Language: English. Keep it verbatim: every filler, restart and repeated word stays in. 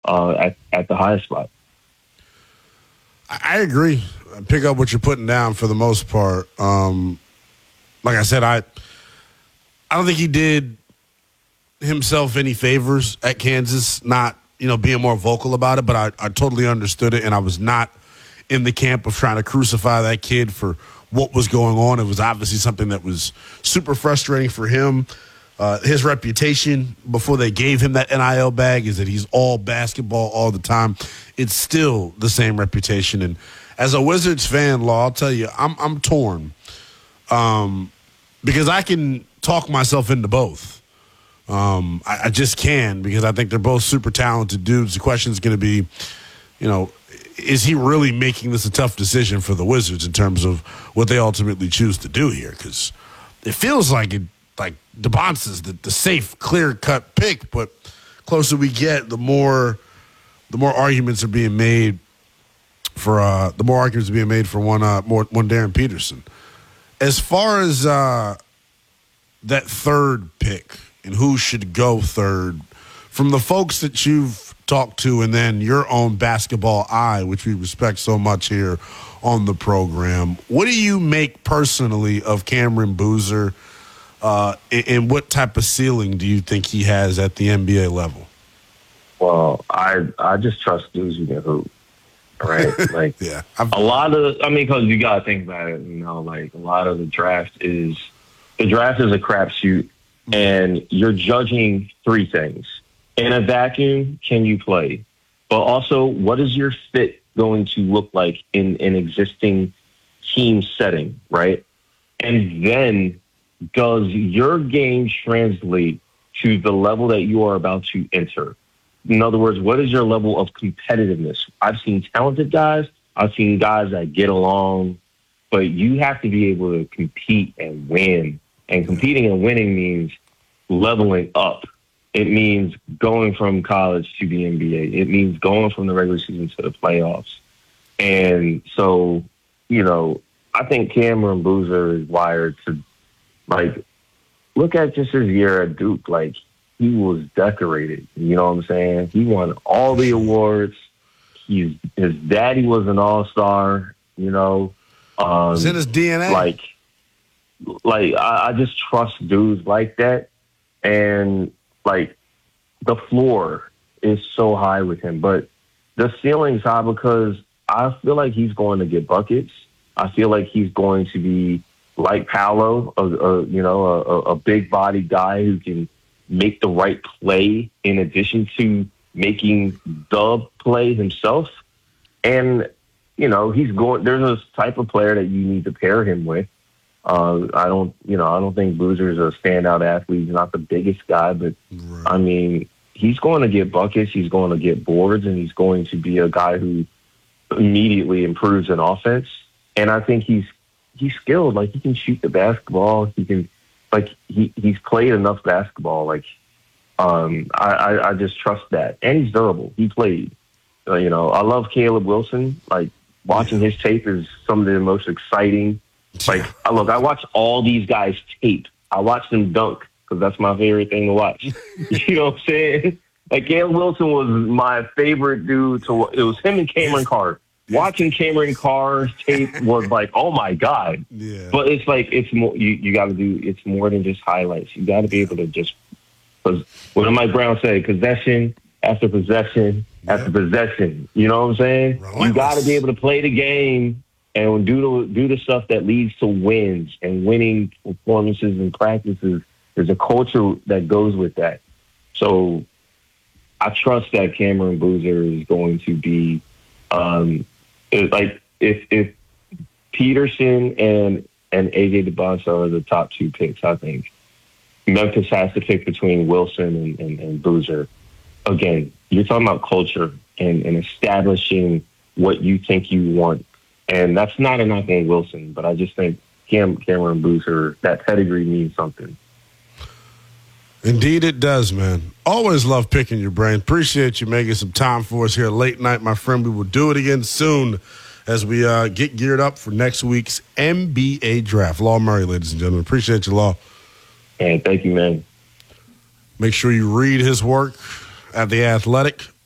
uh, at, at the highest spot. I agree. I pick up what you're putting down for the most part. Um, like I said, I I don't think he did himself any favors at Kansas, not, you know, being more vocal about it, but I, I totally understood it, and I was not in the camp of trying to crucify that kid for what was going on. It was obviously something that was super frustrating for him. Uh, his reputation before they gave him that N I L bag is that he's all basketball all the time. It's still the same reputation. And as a Wizards fan, Law, I'll tell you, I'm I'm torn um, because I can talk myself into both. Um, I, I just can, because I think they're both super talented dudes. The question is going to be, you know, is he really making this a tough decision for the Wizards in terms of what they ultimately choose to do here? Because it feels like it. Like DeBonce is the, the safe, clear-cut pick, but closer we get, the more the more arguments are being made for uh, the more arguments are being made for one uh, more one Darren Peterson. As far as uh, that third pick and who should go third, from the folks that you've talked to, and then your own basketball eye, which we respect so much here on the program, what do you make personally of Cameron Boozer? Uh, and what type of ceiling do you think he has at the N B A level? Well, I I just trust dudes who can hoop, right? Like, yeah, a lot of, I mean, because you got to think about it, you know, like a lot of the draft is, the draft is a crapshoot, and you're judging three things. In a vacuum, can you play? But also, what is your fit going to look like in an existing team setting, right? And then, does your game translate to the level that you are about to enter? In other words, what is your level of competitiveness? I've seen talented guys. I've seen guys that get along, but you have to be able to compete and win. And competing and winning means leveling up. It means going from college to the N B A. It means going from the regular season to the playoffs. And so, you know, I think Cameron Boozer is wired to, like, look at just his year at Duke. Like, he was decorated. You know what I'm saying? He won all the awards. He's, his daddy was an all-star, you know. Um, it's in his D N A. Like, like I, I just trust dudes like that. And, like, the floor is so high with him. But the ceiling's high because I feel like he's going to get buckets. I feel like he's going to be like Paolo, a, a, you know, a, a big-bodied guy who can make the right play in addition to making the play himself. And, you know, he's going. There's a type of player that you need to pair him with. Uh, I don't, you know, I don't think Boozer's a standout athlete. He's not the biggest guy, but right. I mean, he's going to get buckets. He's going to get boards, and he's going to be a guy who immediately improves an offense. And I think he's he's skilled. Like, he can shoot the basketball. He can, like, he, he's played enough basketball. Like, um, I, I, I just trust that. And he's durable. He played. Uh, you know, I love Caleb Wilson. Like, watching his tape is some of the most exciting. Like, I look, I watch all these guys tape. I watch them dunk because that's my favorite thing to watch. You know what I'm saying? Like, Caleb Wilson was my favorite dude to. It was him and Cameron Carr. Watching Cameron Carr's tape was like, oh my God. Yeah. But it's like, it's more, you, you got to do, it's more than just highlights. You got to be able to just, because what did Mike Brown say? Possession after possession yep. after possession. You know what I'm saying? Relentless. You got to be able to play the game and do the, do the stuff that leads to wins and winning performances and practices. There's a culture that goes with that. So I trust that Cameron Boozer is going to be, um, it, like, if if Peterson and and A J DeBonce are the top two picks, I think Memphis has to pick between Wilson and, and, and Boozer. Again, you're talking about culture and, and establishing what you think you want. And that's not a knock on Wilson, but I just think Cam, Cameron Boozer, that pedigree means something. Indeed it does, man. Always love picking your brain. Appreciate you making some time for us here late night, my friend. We will do it again soon as we uh, get geared up for next week's N B A draft. Law Murray, ladies and gentlemen. Appreciate you, Law. And thank you, man. Make sure you read his work at The Athletic.